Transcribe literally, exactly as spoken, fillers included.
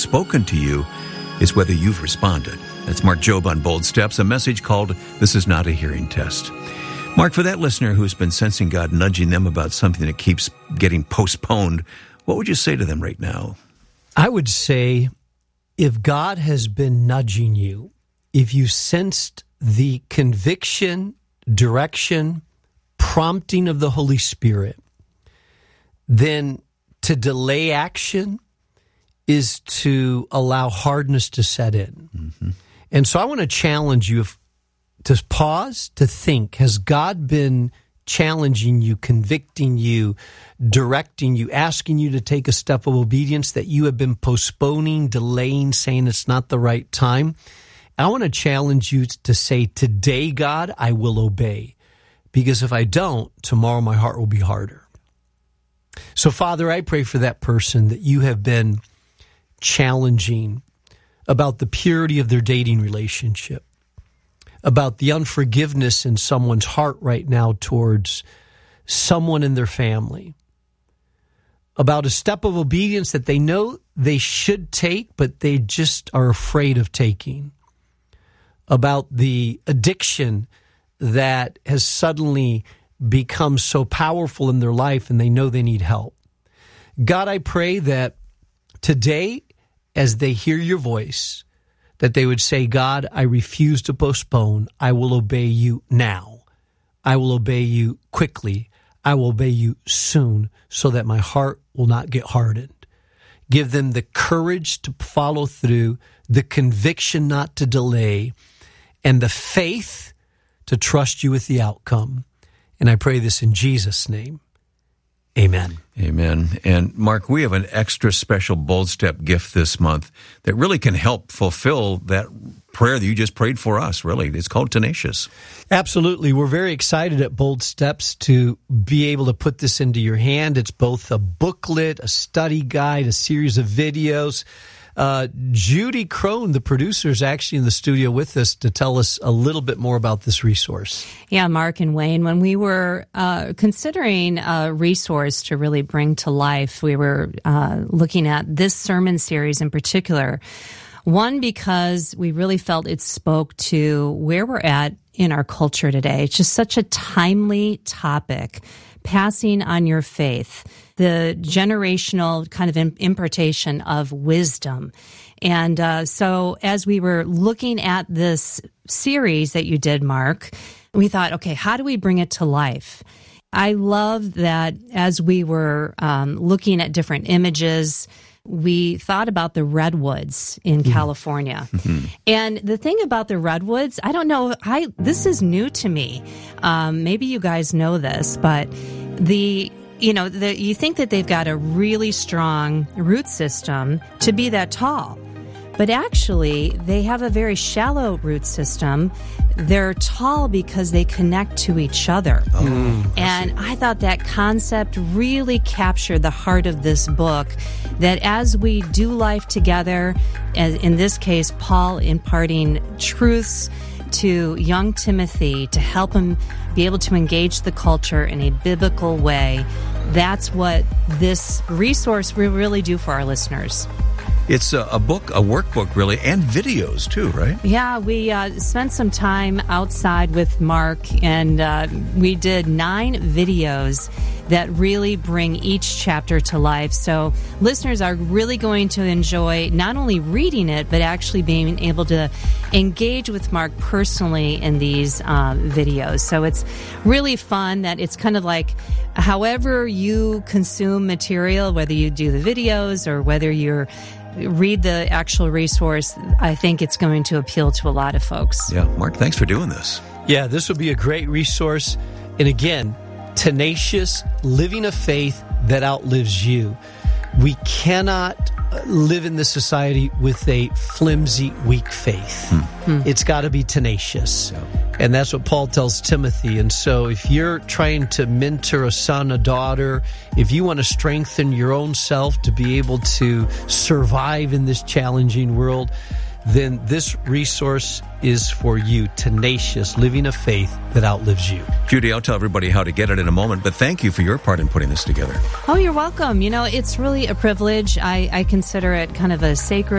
spoken to you. It's whether you've responded. That's Mark Jobe on Bold Steps, a message called This Is Not a Hearing Test. Mark, for that listener who's been sensing God nudging them about something that keeps getting postponed, what would you say to them right now? I would say, if God has been nudging you, if you sensed the conviction, direction, prompting of the Holy Spirit, then to delay action is to allow hardness to set in. Mm-hmm. And so I want to challenge you if, to pause, to think, has God been challenging you, convicting you, directing you, asking you to take a step of obedience that you have been postponing, delaying, saying it's not the right time? I want to challenge you to say, today, God, I will obey. Because if I don't, tomorrow my heart will be harder. So, Father, I pray for that person that you have been challenging about the purity of their dating relationship, about the unforgiveness in someone's heart right now towards someone in their family, about a step of obedience that they know they should take, but they just are afraid of taking, about the addiction that has suddenly become so powerful in their life and they know they need help. God, I pray that today, as they hear your voice, that they would say, God, I refuse to postpone. I will obey you now. I will obey you quickly. I will obey you soon so that my heart will not get hardened. Give them the courage to follow through, the conviction not to delay, and the faith to trust you with the outcome. And I pray this in Jesus' name. Amen. Amen. And Mark, we have an extra special Bold Step gift this month that really can help fulfill that prayer that you just prayed for us, really. It's called Tenacious. Absolutely. We're very excited at Bold Steps to be able to put this into your hand. It's both a booklet, a study guide, a series of videos. Uh, Judy Crone, the producer, is actually in the studio with us to tell us a little bit more about this resource. Yeah, Mark and Wayne, when we were uh, considering a resource to really bring to life, we were uh, looking at this sermon series in particular. One, because we really felt it spoke to where we're at in our culture today. It's just such a timely topic, passing on your faith, the generational kind of impartation of wisdom. And uh, so as we were looking at this series that you did, Mark, we thought, okay, how do we bring it to life? I love that as we were um, looking at different images, we thought about the redwoods in mm. California. Mm-hmm. And the thing about the redwoods, I don't know, I this is new to me. Um, maybe you guys know this, but the you know, the, you think that they've got a really strong root system to be that tall. But actually, they have a very shallow root system. They're tall because they connect to each other. Oh, and I, I thought that concept really captured the heart of this book, that as we do life together, as in this case, Paul imparting truths to young Timothy to help him be able to engage the culture in a biblical way. That's what this resource will really do for our listeners. It's a, a book, a workbook, really, and videos, too, right? Yeah, we uh, spent some time outside with Mark, and uh, we did nine videos that really bring each chapter to life. So listeners are really going to enjoy not only reading it, but actually being able to engage with Mark personally in these uh, videos. So it's really fun that it's kind of like however you consume material, whether you do the videos or whether you're read the actual resource, I think it's going to appeal to a lot of folks. Yeah, Mark, thanks for doing this. Yeah, this will be a great resource. And again, tenacious, living a faith that outlives you. We cannot live in this society with a flimsy, weak faith. Hmm. It's got to be tenacious. Yeah. And that's what Paul tells Timothy. And so if you're trying to mentor a son, a daughter, if you want to strengthen your own self to be able to survive in this challenging world, then this resource is for you, tenacious, living a faith that outlives you. Judy, I'll tell everybody how to get it in a moment, but thank you for your part in putting this together. Oh, you're welcome. You know, it's really a privilege. I, I consider it kind of a sacred